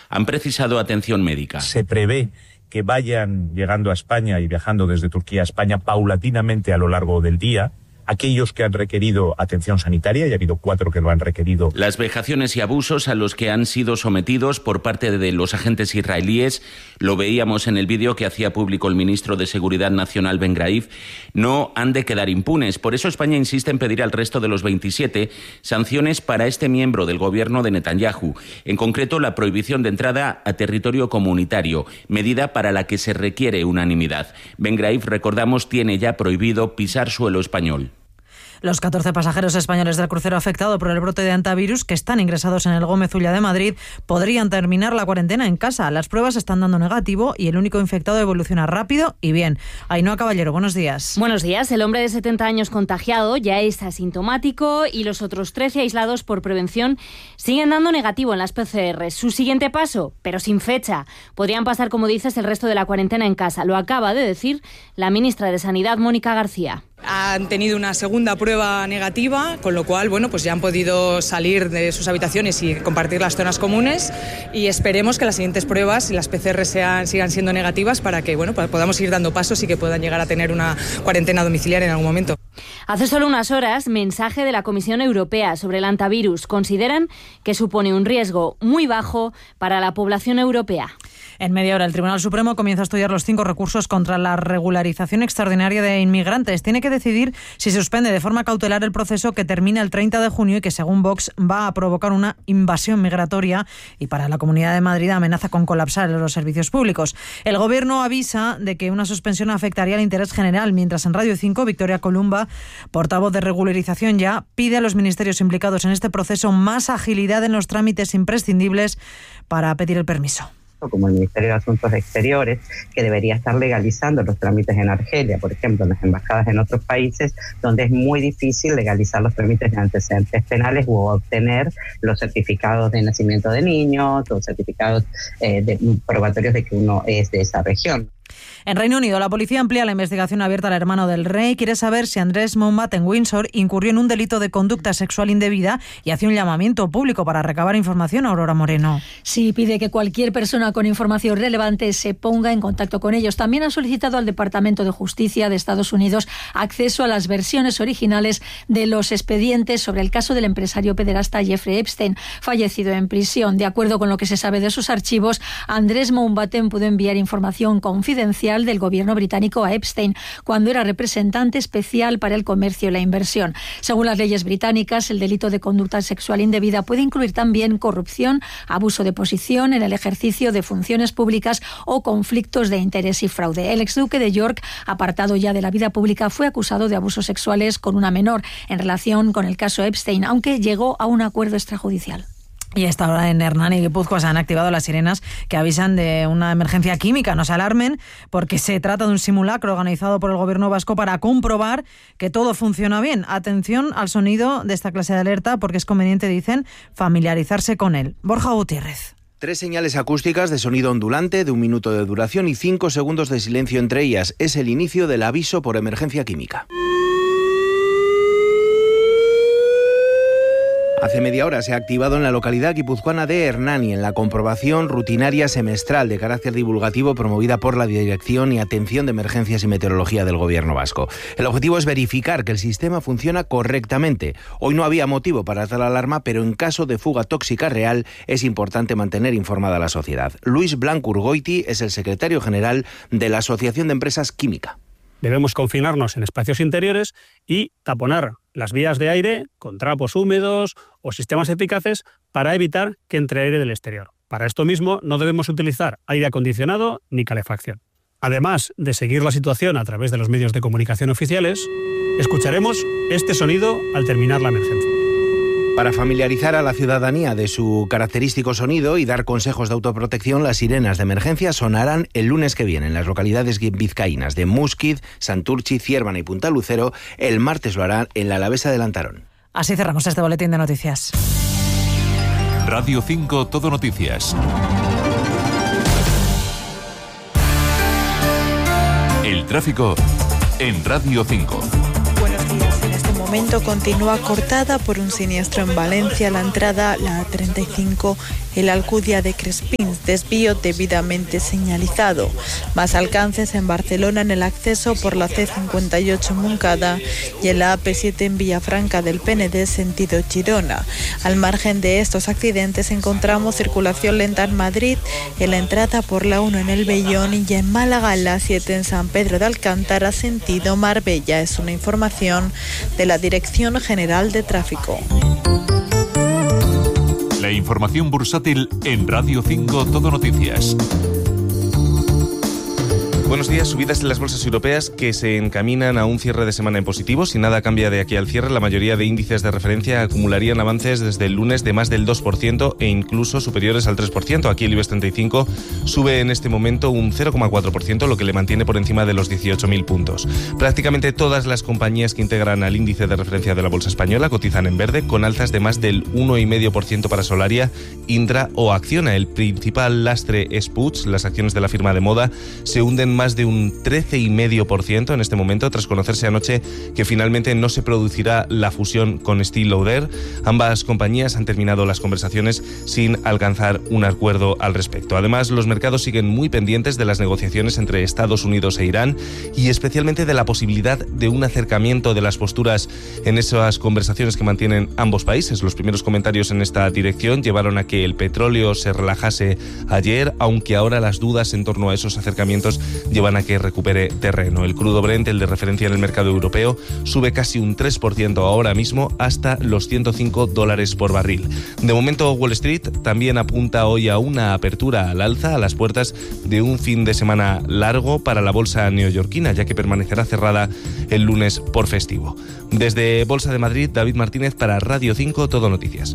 han precisado atención médica. Se prevé que vayan llegando a España y viajando desde Turquía a España paulatinamente a lo largo del día aquellos que han requerido atención sanitaria, y ha habido 4 que lo han requerido. Las vejaciones y abusos a los que han sido sometidos por parte de los agentes israelíes, lo veíamos en el vídeo que hacía público el ministro de Seguridad Nacional Ben Graif, no han de quedar impunes. Por eso España insiste en pedir al resto de los 27 sanciones para este miembro del gobierno de Netanyahu, en concreto la prohibición de entrada a territorio comunitario, medida para la que se requiere unanimidad. Ben Graif, recordamos, tiene ya prohibido pisar suelo español. Los 14 pasajeros españoles del crucero afectado por el brote de hantavirus que están ingresados en el Gómez Ulla de Madrid podrían terminar la cuarentena en casa. Las pruebas están dando negativo y el único infectado evoluciona rápido y bien. Ainhoa Caballero, buenos días. Buenos días. El hombre de 70 años contagiado ya es asintomático y los otros 13 aislados por prevención siguen dando negativo en las PCR. Su siguiente paso, pero sin fecha. Podrían pasar, como dices, el resto de la cuarentena en casa. Lo acaba de decir la ministra de Sanidad, Mónica García. Han tenido una segunda prueba negativa, con lo cual, pues ya han podido salir de sus habitaciones y compartir las zonas comunes, y esperemos que las siguientes pruebas y las PCR sigan siendo negativas para que, podamos ir dando pasos y que puedan llegar a tener una cuarentena domiciliaria en algún momento. Hace solo unas horas, mensaje de la Comisión Europea sobre el hantavirus. Consideran que supone un riesgo muy bajo para la población europea. En media hora, el Tribunal Supremo comienza a estudiar los 5 recursos contra la regularización extraordinaria de inmigrantes. Tiene que decidir si suspende de forma cautelar el proceso que termina el 30 de junio y que, según Vox, va a provocar una invasión migratoria y para la Comunidad de Madrid amenaza con colapsar los servicios públicos. El Gobierno avisa de que una suspensión afectaría al interés general, mientras en Radio 5, Victoria Columba, portavoz de regularización ya, pide a los ministerios implicados en este proceso más agilidad en los trámites imprescindibles para pedir el permiso. Como el Ministerio de Asuntos Exteriores, que debería estar legalizando los trámites en Argelia, por ejemplo, en las embajadas en otros países, donde es muy difícil legalizar los trámites de antecedentes penales u obtener los certificados de nacimiento de niños o certificados probatorios de que uno es de esa región. En Reino Unido, la policía amplía la investigación abierta al hermano del rey. Quiere saber si Andrés Mountbatten Windsor incurrió en un delito de conducta sexual indebida y hace un llamamiento público para recabar información. Aurora Moreno. Sí, pide que cualquier persona con información relevante se ponga en contacto con ellos. También ha solicitado al Departamento de Justicia de Estados Unidos acceso a las versiones originales de los expedientes sobre el caso del empresario pederasta Jeffrey Epstein, fallecido en prisión. De acuerdo con lo que se sabe de sus archivos, Andrés Mountbatten pudo enviar información confidencial del gobierno británico a Epstein cuando era representante especial para el comercio y la inversión. Según las leyes británicas, el delito de conducta sexual indebida puede incluir también corrupción, abuso de posición en el ejercicio de funciones públicas o conflictos de interés y fraude. El exduque de York, apartado ya de la vida pública, fue acusado de abusos sexuales con una menor en relación con el caso Epstein, aunque llegó a un acuerdo extrajudicial. Y a esta hora en Hernani y Guipúzcoa se han activado las sirenas que avisan de una emergencia química. No se alarmen porque se trata de un simulacro organizado por el Gobierno vasco para comprobar que todo funciona bien. Atención al sonido de esta clase de alerta porque es conveniente, dicen, familiarizarse con él. Borja Gutiérrez. 3 señales acústicas de sonido ondulante de 1 minuto de duración y 5 segundos de silencio entre ellas. Es el inicio del aviso por emergencia química. Hace media hora se ha activado en la localidad guipuzcoana de Hernani en la comprobación rutinaria semestral de carácter divulgativo promovida por la Dirección y Atención de Emergencias y Meteorología del Gobierno vasco. El objetivo es verificar que el sistema funciona correctamente. Hoy no había motivo para tal alarma, pero en caso de fuga tóxica real es importante mantener informada a la sociedad. Luis Blanco Urgoiti es el secretario general de la Asociación de Empresas Química. Debemos confinarnos en espacios interiores y taponar las vías de aire con trapos húmedos o sistemas eficaces para evitar que entre aire del exterior. Para esto mismo no debemos utilizar aire acondicionado ni calefacción. Además de seguir la situación a través de los medios de comunicación oficiales, escucharemos este sonido al terminar la emergencia. Para familiarizar a la ciudadanía de su característico sonido y dar consejos de autoprotección, las sirenas de emergencia sonarán el lunes que viene en las localidades vizcaínas de Muskiz, Santurtzi, Ciervana y Punta Lucero. El martes lo harán en la Alavesa de Lantarón. Así cerramos este boletín de noticias. Radio 5 Todo Noticias. El tráfico en Radio 5. Buenos días. En este momento continúa cortada por un siniestro en Valencia, la entrada, la A35, el Alcudia de Crespins, desvío debidamente señalizado. Más alcances en Barcelona en el acceso por la C58 Montcada y en la AP7 en Villafranca del Penedès sentido Girona. Al margen de estos accidentes encontramos circulación lenta en Madrid, en la entrada por la 1 en el Bellón y en Málaga en la 7 en San Pedro de Alcántara sentido Marbella. Es una información de la Dirección General de Tráfico. La información bursátil en Radio 5 Todo Noticias. Buenos días. Subidas en las bolsas europeas que se encaminan a un cierre de semana en positivo. Si nada cambia de aquí al cierre, la mayoría de índices de referencia acumularían avances desde el lunes de más del 2% e incluso superiores al 3%. Aquí el IBEX 35 sube en este momento un 0,4%, lo que le mantiene por encima de los 18.000 puntos. Prácticamente todas las compañías que integran al índice de referencia de la bolsa española cotizan en verde, con alzas de más del 1,5% para Solaria, Indra o Acciona. El principal lastre es Puig. Las acciones de la firma de moda se hunden más de un 13,5% en este momento, tras conocerse anoche que finalmente no se producirá la fusión con Estée Lauder. Ambas compañías han terminado las conversaciones sin alcanzar un acuerdo al respecto. Además, los mercados siguen muy pendientes de las negociaciones entre Estados Unidos e Irán y especialmente de la posibilidad de un acercamiento de las posturas en esas conversaciones que mantienen ambos países. Los primeros comentarios en esta dirección llevaron a que el petróleo se relajase ayer, aunque ahora las dudas en torno a esos acercamientos llevan a que recupere terreno. El crudo Brent, el de referencia en el mercado europeo, sube casi un 3% ahora mismo hasta los $105 por barril. De momento, Wall Street también apunta hoy a una apertura al alza a las puertas de un fin de semana largo para la bolsa neoyorquina, ya que permanecerá cerrada el lunes por festivo. Desde Bolsa de Madrid, David Martínez para Radio 5 Todo Noticias.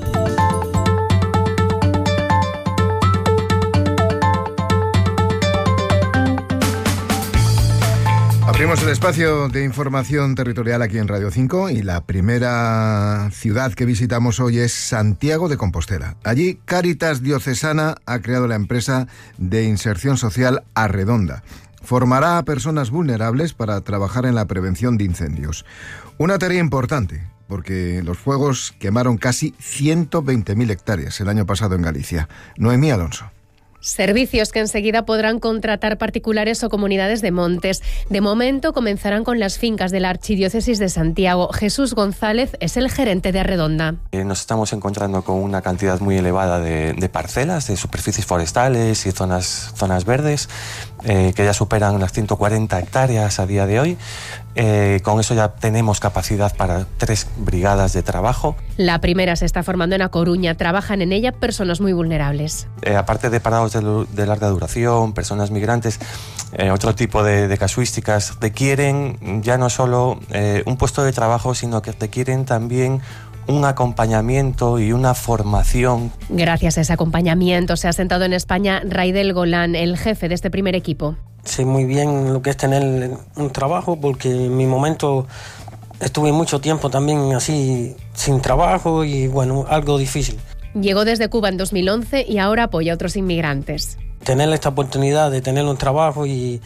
Abrimos el espacio de información territorial aquí en Radio 5 y la primera ciudad que visitamos hoy es Santiago de Compostela. Allí Cáritas Diocesana ha creado la empresa de inserción social Arredonda. Formará a personas vulnerables para trabajar en la prevención de incendios. Una tarea importante, porque los fuegos quemaron casi 120.000 hectáreas el año pasado en Galicia. Noemí Alonso. Servicios que enseguida podrán contratar particulares o comunidades de montes. De momento comenzarán con las fincas de la Archidiócesis de Santiago. Jesús González es el gerente de Arredonda. Nos estamos encontrando con una cantidad muy elevada de parcelas, de superficies forestales y zonas verdes, que ya superan las 140 hectáreas a día de hoy. Con eso ya tenemos capacidad para 3 brigadas de trabajo. La primera se está formando en A Coruña. Trabajan en ella personas muy vulnerables. Aparte de parados de larga duración, personas migrantes, otro tipo de casuísticas requieren ya no solo un puesto de trabajo, sino que requieren también un acompañamiento y una formación. Gracias a ese acompañamiento se ha sentado en España Raidel Golán, el jefe de este primer equipo. Sé muy bien lo que es tener un trabajo, porque en mi momento estuve mucho tiempo también así sin trabajo y bueno, algo difícil. Llegó desde Cuba en 2011 y ahora apoya a otros inmigrantes. Tener esta oportunidad de tener un trabajo y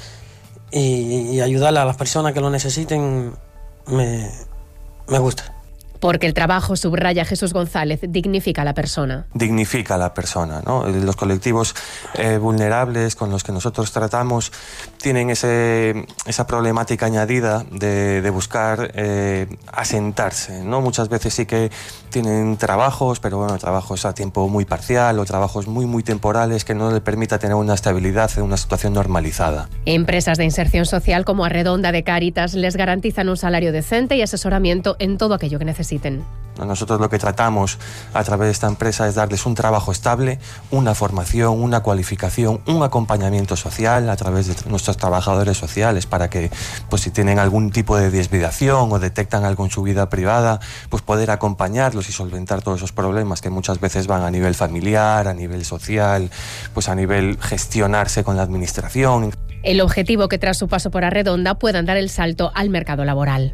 ayudar a las personas que lo necesiten me gusta. Porque el trabajo, subraya Jesús González, dignifica a la persona. Dignifica a la persona, ¿no? Los colectivos vulnerables con los que nosotros tratamos tienen esa problemática añadida de buscar asentarse, ¿no? Muchas veces sí que tienen trabajos, pero bueno, trabajos a tiempo muy parcial o trabajos muy temporales que no les permita tener una estabilidad en una situación normalizada. Empresas de inserción social como Arredonda de Cáritas les garantizan un salario decente y asesoramiento en todo aquello que necesiten. Nosotros lo que tratamos a través de esta empresa es darles un trabajo estable, una formación, una cualificación, un acompañamiento social a través de nuestros trabajadores sociales para que, pues si tienen algún tipo de desviación o detectan algo en su vida privada, pues poder acompañarlos y solventar todos esos problemas que muchas veces van a nivel familiar, a nivel social, pues a nivel gestionarse con la administración. El objetivo que tras su paso por Arredonda puedan dar el salto al mercado laboral.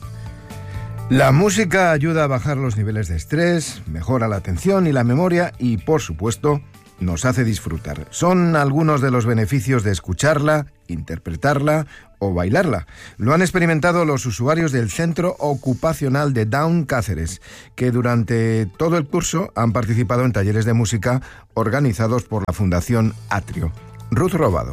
La música ayuda a bajar los niveles de estrés, mejora la atención y la memoria y, por supuesto, nos hace disfrutar. Son algunos de los beneficios de escucharla, interpretarla o bailarla. Lo han experimentado los usuarios del Centro Ocupacional de Down Cáceres, que durante todo el curso han participado en talleres de música organizados por la Fundación Atrio. Ruth Robado.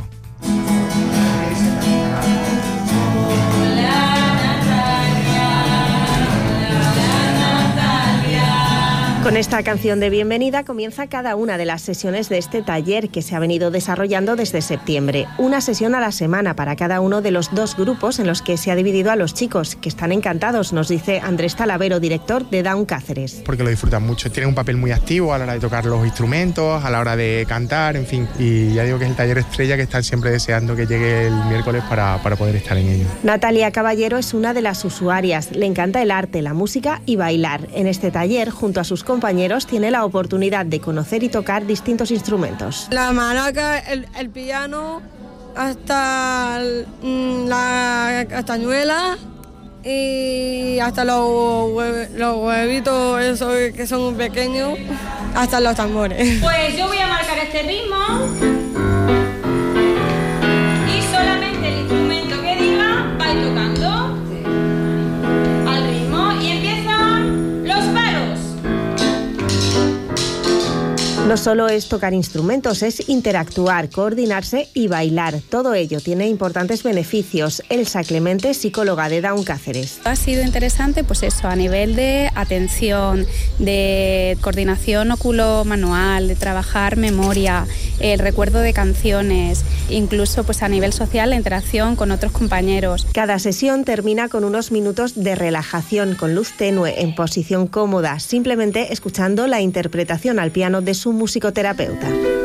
Con esta canción de bienvenida comienza cada una de las sesiones de este taller que se ha venido desarrollando desde septiembre. Una sesión a la semana para cada uno de los 2 grupos en los que se ha dividido a los chicos, que están encantados, nos dice Andrés Talavero, director de Down Cáceres. Porque lo disfrutan mucho, tienen un papel muy activo a la hora de tocar los instrumentos, a la hora de cantar, en fin. Y ya digo que es el taller estrella que están siempre deseando que llegue el miércoles para poder estar en ello. Natalia Caballero es una de las usuarias. Le encanta el arte, la música y bailar. En este taller, junto a sus compañeros, tiene la oportunidad de conocer y tocar distintos instrumentos. La maraca, el piano, hasta la castañuela y hasta los huevitos esos que son pequeños, hasta los tambores. Pues yo voy a marcar este ritmo y solamente el instrumento que diga va tocando al ritmo y empiezan los palos. No solo es tocar instrumentos, es interactuar, coordinarse y bailar. Todo ello tiene importantes beneficios. Elsa Clemente, psicóloga de Down Cáceres. Ha sido interesante, pues eso, a nivel de atención, de coordinación óculo-manual, de trabajar memoria, el recuerdo de canciones, incluso pues a nivel social la interacción con otros compañeros. Cada sesión termina con unos minutos de relajación con luz tenue, en posición cómoda, simplemente escuchando la interpretación al piano de su musicoterapeuta.